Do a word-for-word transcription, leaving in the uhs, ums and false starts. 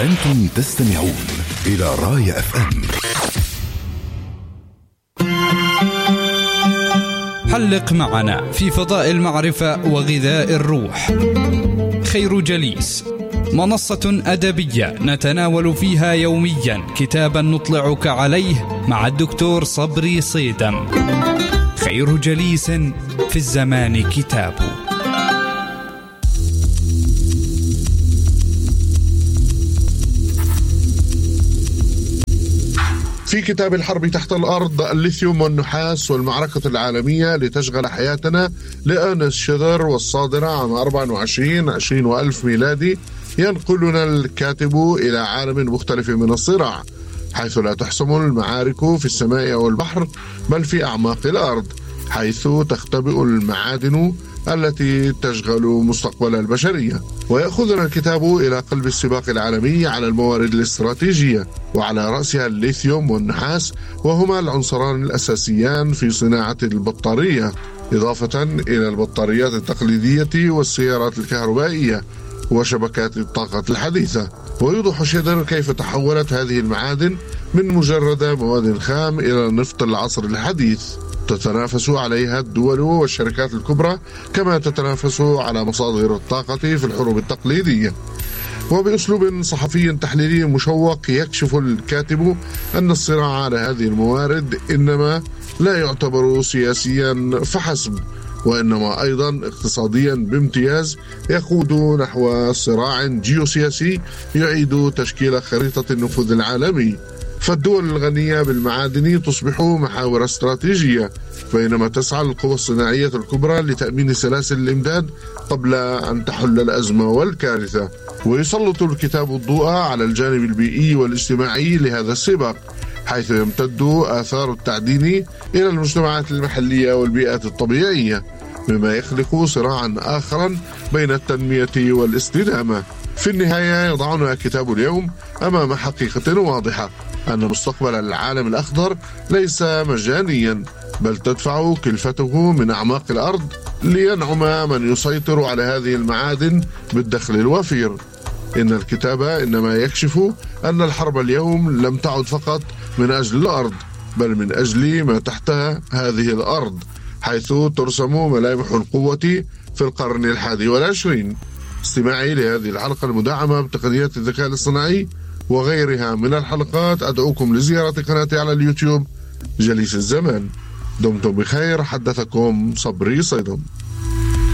أنتم تستمعون إلى راية أف أم. حلق معنا في فضاء المعرفة وغذاء الروح. خير جليس، منصة أدبية نتناول فيها يوميا كتابا نطلعك عليه مع الدكتور صبري صيدم. خير جليس في الزمان كتاب. في كتاب الحرب تحت الأرض، الليثيوم والنحاس والمعركة العالمية لتشغل حياتنا لأرنست شيلر، والصادرة عام أربعة وعشرين عشرين وألف ميلادي، ينقلنا الكاتب إلى عالم مختلف من الصراع، حيث لا تحسم المعارك في السماء أو البحر بل في أعماق الأرض، حيث تختبئ المعادن التي تشغل مستقبل البشرية. ويأخذنا الكتاب إلى قلب السباق العالمي على الموارد الاستراتيجية، وعلى رأسها الليثيوم والنحاس، وهما العنصران الأساسيان في صناعة البطارية، إضافة إلى البطاريات التقليدية والسيارات الكهربائية وشبكات الطاقة الحديثة. ويوضح شيلر كيف تحولت هذه المعادن من مجرد مواد خام إلى نفط العصر الحديث، تتنافس عليها الدول والشركات الكبرى كما تتنافس على مصادر الطاقة في الحروب التقليدية. وبأسلوب صحفي تحليلي مشوق يكشف الكاتب أن الصراع على هذه الموارد إنما لا يعتبر سياسيا فحسب، وإنما أيضا اقتصاديا بامتياز، يقود نحو صراع جيوسياسي يعيد تشكيل خريطة النفوذ العالمي. فالدول الغنية بالمعادن تصبح محاور استراتيجية، بينما تسعى القوى الصناعية الكبرى لتأمين سلاسل الإمداد قبل أن تحل الأزمة والكارثة. ويسلط الكتاب الضوء على الجانب البيئي والاجتماعي لهذا السباق، حيث يمتد آثار التعدين إلى المجتمعات المحلية والبيئات الطبيعية، مما يخلق صراعا آخرا بين التنمية والاستدامة. في النهاية يضعنا كتاب اليوم أمام حقيقة واضحة، أن مستقبل العالم الأخضر ليس مجانيا، بل تدفع كلفته من أعماق الأرض لينعم من يسيطر على هذه المعادن بالدخل الوفير. إن الكتاب إنما يكشف أن الحرب اليوم لم تعد فقط من أجل الأرض، بل من أجل ما تحتها هذه الأرض، حيث ترسم ملامح القوة في القرن الحادي والعشرين. استماعي لهذه الحلقة المدعمة بتقنيات الذكاء الاصطناعي وغيرها من الحلقات. أدعوكم لزيارة قناتي على اليوتيوب جليس الزمان. دمتم بخير، حدثكم صبري صيدم.